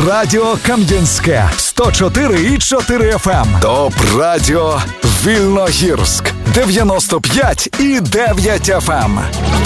Радіо Кам'янське 104,4 FM. Топ Радіо Вільногірськ 95,9 FM.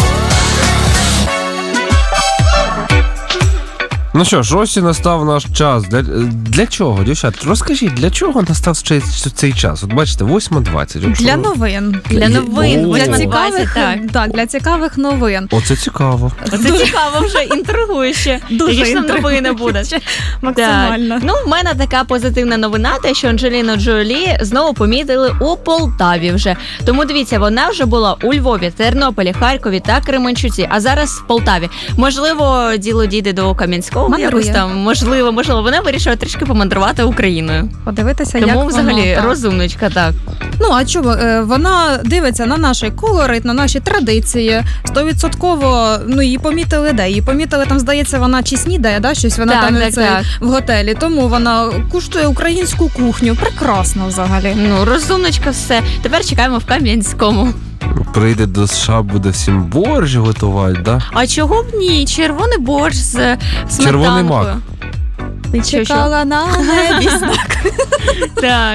Ну що ж, ось і настав наш час. Для чого, дівчат? Розкажіть, для чого настав цей час? От бачите, 8:20. Для новин. Для новин. 8:20, так, для цікавих новин. Оце цікаво. Оце цікаво вже, інтригує ще. Дуже які ж там новини будуть. Максимально. Так. Ну, в мене така позитивна новина, те, що Анджеліну Джолі знову помітили у Полтаві вже. Тому дивіться, вона вже була у Львові, Тернополі, Харкові та Кременчуці, а зараз в Полтаві. Можливо, діло дійде до Кам'янського. Якось там, можливо, вона вирішила трішки помандрувати Україною. Подивитися, тому, як воно. Тому, взагалі, так. Розумничка, так. Ну, а чого? Вона дивиться на наш колорит, на наші традиції. 100%, її помітили де? Її помітили, там, здається, вона чи снідає, да? Щось вона так, там так. в готелі. Тому вона куштує українську кухню. Прекрасно взагалі. Ну, розумничка все. Тепер чекаємо в Кам'янському. Прийде до США, буде всім борщ готувати, да? А чого б ні? Червоний борщ з сметанкою. Червоний мак. Ти чекала на небі знак. Так.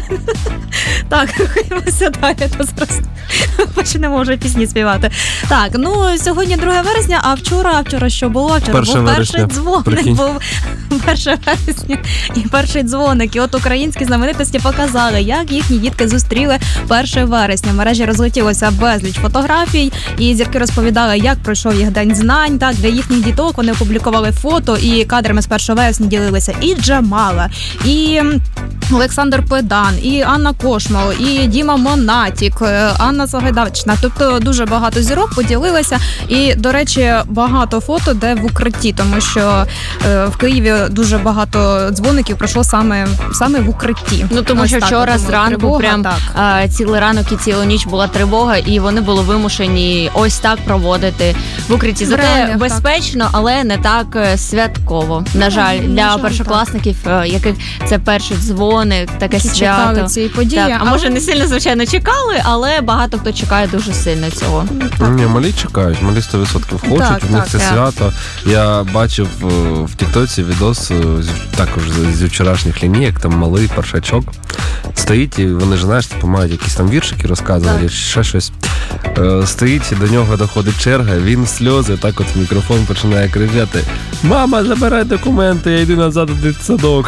Так, рухаємося далі, то зараз почнемо вже пісні співати. Так, сьогодні 2 вересня, а вчора що було? Вчора був перший дзвоник, був 1 вересня і перший дзвоник. І от українські знаменитості показали, як їхні дітки зустріли 1 вересня. В мережі розлетілося безліч фотографій, і зірки розповідали, як пройшов їх День знань. Так, для їхніх діток вони опублікували фото, і кадрами з 1 вересня ділилися і Джамала, і Олександр Педан, і Анна Кошмал, і Діма Монатік, Анна Сагайдачна. Тобто дуже багато зірок поділилися. І, до речі, багато фото, де в укритті, тому що в Києві дуже багато дзвоників пройшло саме в укритті. Ну, тому що вчора зранку цілий ранок і цілу ніч була тривога, і вони були вимушені ось так проводити в укритті. Зате безпечно, але не так святково. На жаль, для першокласників, яких це перший дзвоник, таке свято. Чекали цієї події. Так, а може не сильно, звичайно, чекали, але багато хто чекає дуже сильно цього. Ні, малі чекають, малі 100% хочуть, в них це свято. Я бачив в тіктоці відос також зі вчорашніх лінійок, там малий першачок стоїть, і вони ж, знаєш, мають якісь там віршики розказувати, ще щось. Стоїть, і до нього доходить черга, він сльози, так от в мікрофон починає кричати: «Мама, забирай документи, я йду назад у дитсадок».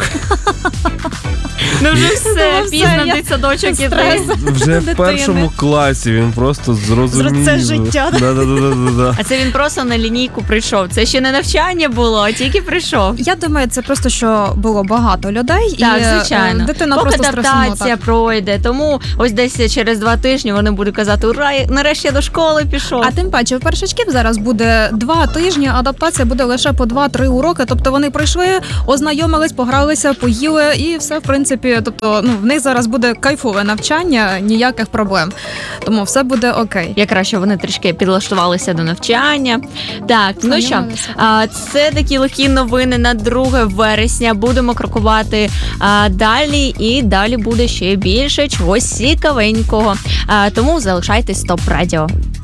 Ну вже все, пізно дитсадочок іде. Вже в 1 класі він просто зрозумів. Це життя. Да. А це він просто на лінійку прийшов. Це ще не навчання було, а тільки прийшов. Я думаю, це просто, що було багато людей. Так, і звичайно. Дитина поки просто адаптація пройде. Тому ось десь через 2 тижні вони будуть казати: «Ура, нарешті я до школи пішов». А тим паче, в першачків зараз буде 2 тижні, адаптація буде лише по 2-3 уроки. Тобто вони прийшли, ознайомились, погралися, поїли і все, в принципі, тобто, в них зараз буде кайфове навчання, ніяких проблем. Тому все буде окей. Якраз що вони трішки підлаштувалися до навчання. Так, ну що, це такі легкі новини на 2 вересня. Будемо крокувати далі, і далі буде ще більше чогось цікавенького. Тому залишайтесь Топ Радіо.